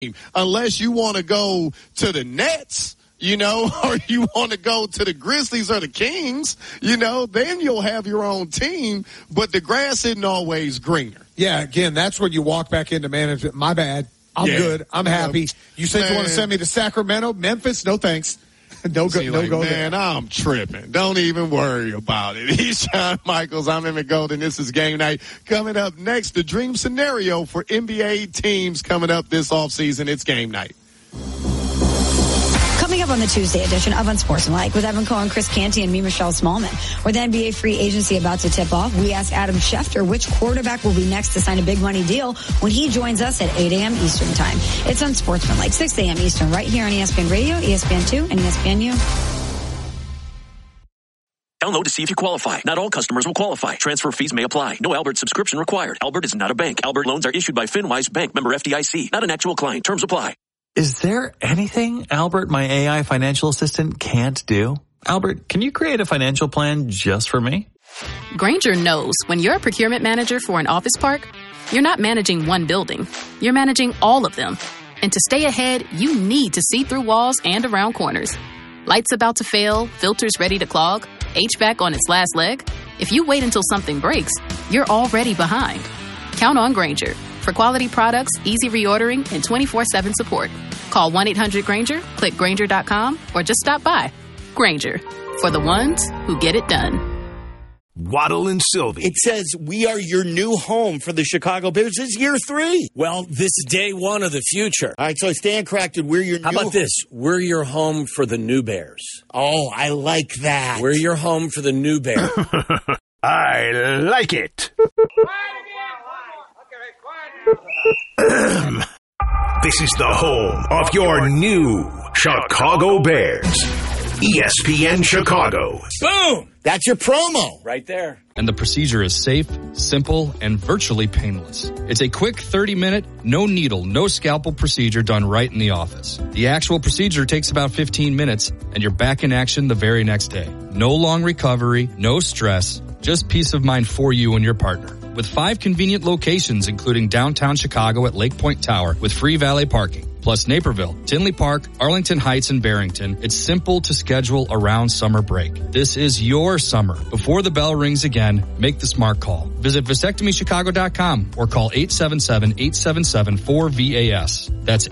unless you want to go to the Nets, or you want to go to the Grizzlies or the Kings, then you'll have your own team, but the grass isn't always greener. Yeah, again, that's when you walk back into management. My bad. I'm good. I'm happy. You said you want to send me to Sacramento, Memphis? No thanks. No go man, there. I'm tripping. Don't even worry about it. He's Shawn Michaels. I'm Emmett Golden. This is Game Night. Coming up next, the dream scenario for NBA teams coming up this offseason. It's Game Night. Coming up on the Tuesday edition of Unsportsmanlike with Evan Cohen, Chris Canty, and me, Michelle Smallman. With NBA free agency about to tip off, we ask Adam Schefter which quarterback will be next to sign a big money deal when he joins us at 8 a.m. Eastern Time. It's Unsportsmanlike, 6 a.m. Eastern, right here on ESPN Radio, ESPN2, and ESPNU. Download to see if you qualify. Not all customers will qualify. Transfer fees may apply. No Albert subscription required. Albert is not a bank. Albert loans are issued by FinWise Bank, member FDIC. Not an actual client. Terms apply. Is there anything Albert, my AI financial assistant, can't do? Albert, can you create a financial plan just for me? Grainger knows when you're a procurement manager for an office park, you're not managing one building. You're managing all of them. And to stay ahead, you need to see through walls and around corners. Lights about to fail, filters ready to clog, HVAC on its last leg. If you wait until something breaks, you're already behind. Count on Grainger. For quality products, easy reordering, and 24/7 support. Call 1-800-GRAINGER, click Grainger.com, or just stop by. Grainger, for the ones who get it done. Waddle and Sylvie. It says we are your new home for the Chicago Bears. This is year 3. Well, this is day 1 of the future. All right, so I stand corrected. We're your How about this? We're your home for the new Bears. Oh, I like that. We're your home for the new Bears. I like it. This is the home of your new Chicago Bears. ESPN Chicago. Boom! That's your promo. Right there. And the procedure is safe, simple, and virtually painless. It's a quick 30-minute, no needle, no scalpel procedure done right in the office. The actual procedure takes about 15 minutes, and you're back in action the very next day. No long recovery, no stress, just peace of mind for you and your partner. With 5 convenient locations, including downtown Chicago at Lake Point Tower with free valet parking, plus Naperville, Tinley Park, Arlington Heights, and Barrington, it's simple to schedule around summer break. This is your summer. Before the bell rings again, make the smart call. Visit vasectomychicago.com or call 877-877-4VAS. That's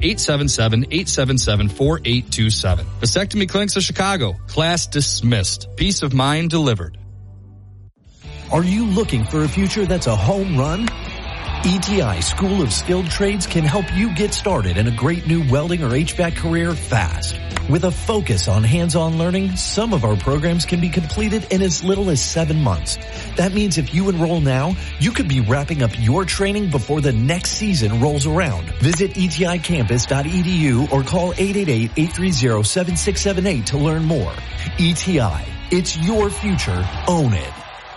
877-877-4827. Vasectomy Clinics of Chicago. Class dismissed. Peace of mind delivered. Are you looking for a future that's a home run? ETI School of Skilled Trades can help you get started in a great new welding or HVAC career fast. With a focus on hands-on learning, some of our programs can be completed in as little as 7 months. That means if you enroll now, you could be wrapping up your training before the next season rolls around. Visit eticampus.edu or call 888-830-7678 to learn more. ETI, it's your future. Own it.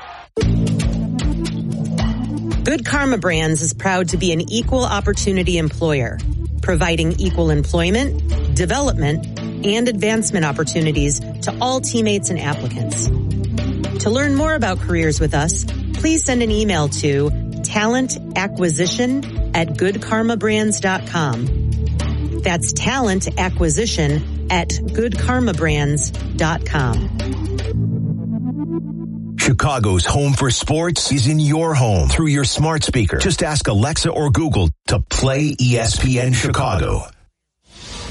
Good Karma Brands is proud to be an equal opportunity employer, providing equal employment, development, and advancement opportunities to all teammates and applicants. To learn more about careers with us, please send an email to talentacquisition@goodkarmabrands.com. That's talentacquisition@goodkarmabrands.com. Chicago's home for sports is in your home through your smart speaker. Just ask Alexa or Google to play ESPN Chicago.